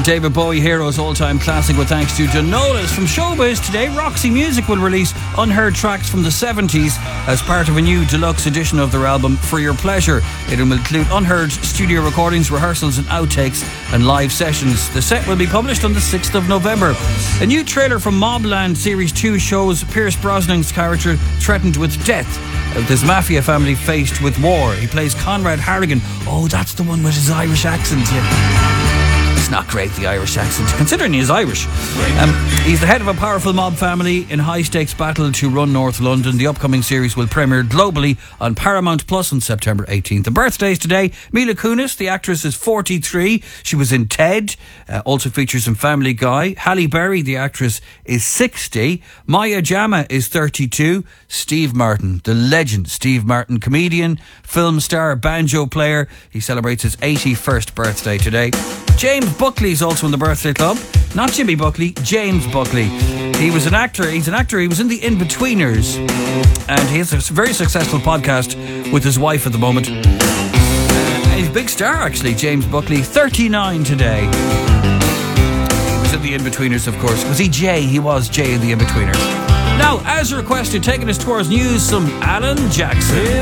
David Bowie Heroes all-time classic with thanks to Janolas. From Showbiz today, Roxy Music will release unheard tracks from the 70s as part of a new deluxe edition of their album For Your Pleasure. It will include unheard studio recordings, rehearsals and outtakes and live sessions. The set will be published on the 6th of November. A new trailer from Mobland Series 2 shows Pierce Brosnan's character threatened with death with his mafia family faced with war. He plays Conrad Harrigan. Oh, that's the one with his Irish accent, yeah. It's not great, the Irish accent, considering he is Irish. He's the head of a powerful mob family in high-stakes battle to run North London. The upcoming series will premiere globally on Paramount Plus on September 18th. The birthdays today, Mila Kunis, the actress, is 43. She was in Ted, also features in Family Guy. Halle Berry, the actress, is 60. Maya Jama is 32. Steve Martin, the legend Steve Martin, comedian, film star, banjo player. He celebrates his 81st birthday today. James Buckley is also in the birthday club. Not Jimmy Buckley, James Buckley. He was an actor. He's an actor. He was in The In-Betweeners. And he has a very successful podcast with his wife at the moment. He's a big star, actually, James Buckley. 39 today. He was in The In-Betweeners, of course. Was he Jay? He was Jay in The In-Betweeners. Now, as requested, taking us towards news, some Alan Jackson.